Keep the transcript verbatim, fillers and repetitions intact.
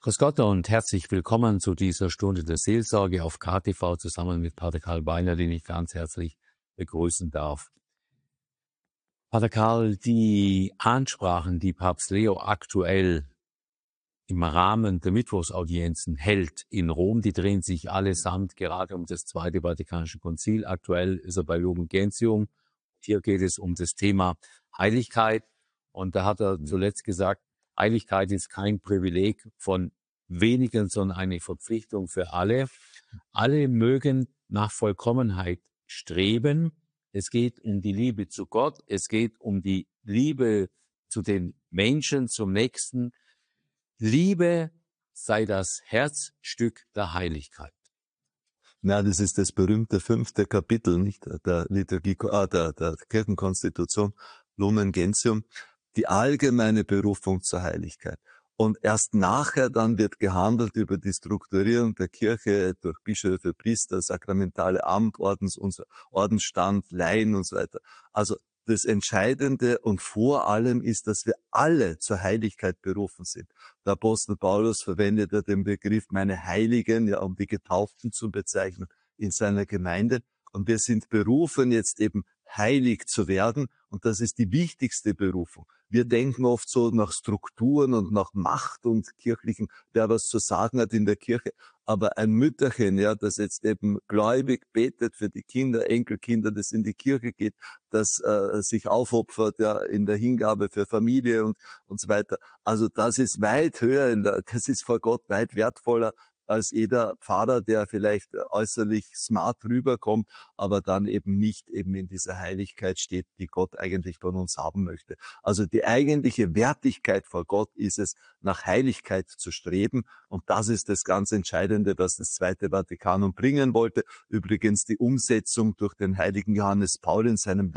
Grüß Gott und herzlich willkommen zu dieser Stunde der Seelsorge auf K T V zusammen mit Pater Karl Beiner, den ich ganz herzlich begrüßen darf. Pater Karl, die Ansprachen, die Papst Leo aktuell im Rahmen der Mittwochsaudienzen hält in Rom, die drehen sich allesamt gerade um das Zweite Vatikanische Konzil. Aktuell ist er bei Lumen Gentium. Hier geht es um das Thema Heiligkeit. Und da hat er zuletzt gesagt, Heiligkeit ist kein Privileg von wenigen, sondern eine Verpflichtung für alle. Alle mögen nach Vollkommenheit streben. Es geht um die Liebe zu Gott. Es geht um die Liebe zu den Menschen, zum Nächsten. Liebe sei das Herzstück der Heiligkeit. Na, das ist das berühmte fünfte Kapitel, nicht, der Liturgie, äh, der, der Kirchenkonstitution, Lumen Gentium, die allgemeine Berufung zur Heiligkeit. Und erst nachher dann wird gehandelt über die Strukturierung der Kirche durch Bischöfe, Priester, sakramentale Amt, Ordens, Ordensstand, Laien und so weiter. Also das Entscheidende und vor allem ist, dass wir alle zur Heiligkeit berufen sind. Der Apostel Paulus verwendet ja den Begriff meine Heiligen, ja, um die Getauften zu bezeichnen in seiner Gemeinde. Und wir sind berufen, jetzt eben heilig zu werden. Und das ist die wichtigste Berufung. Wir denken oft so nach Strukturen und nach Macht und kirchlichen, wer was zu sagen hat in der Kirche. Aber ein Mütterchen, ja, das jetzt eben gläubig betet für die Kinder, Enkelkinder, das in die Kirche geht, das äh, sich aufopfert, ja, in der Hingabe für Familie und und so weiter. Also das ist weit höher, in der, das ist vor Gott weit wertvoller als jeder Pfarrer, der vielleicht äußerlich smart rüberkommt, aber dann eben nicht eben in dieser Heiligkeit steht, die Gott eigentlich von uns haben möchte. Also die eigentliche Wertigkeit vor Gott ist es, nach Heiligkeit zu streben. Und das ist das ganz Entscheidende, was das Zweite Vatikanum bringen wollte. Übrigens die Umsetzung durch den heiligen Johannes Paul in seinem